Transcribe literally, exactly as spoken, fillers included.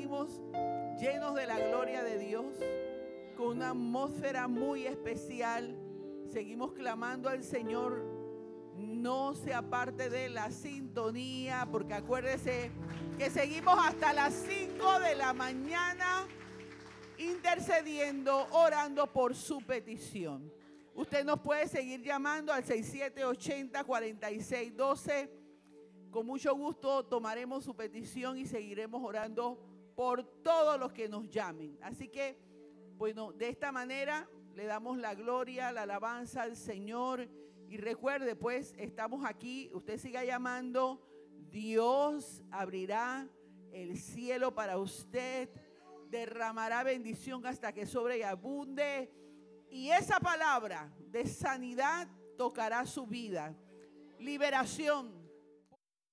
seguimos llenos de la gloria de Dios, con una atmósfera muy especial. Seguimos clamando al Señor, no se aparte de la sintonía, porque acuérdese que seguimos hasta las cinco de la mañana intercediendo, orando por su petición. Usted nos puede seguir llamando al seis siete ocho cero, cuatro seis uno dos. Con mucho gusto tomaremos su petición y seguiremos orando por todos los que nos llamen. Así que, bueno, de esta manera le damos la gloria, la alabanza al Señor. Y recuerde, pues, estamos aquí. Usted siga llamando. Dios abrirá el cielo para usted, derramará bendición hasta que sobre y abunde. Y esa palabra de sanidad tocará su vida. Liberación,